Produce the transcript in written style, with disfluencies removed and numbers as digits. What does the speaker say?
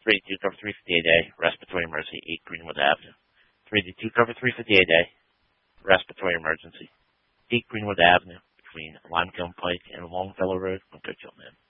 382 cover 358A, respiratory emergency, 8 Greenwood Avenue. 382 cover 358A, respiratory emergency, 8 Greenwood Avenue, between Limekiln Pike and Longfellow Road, on Coachella, man.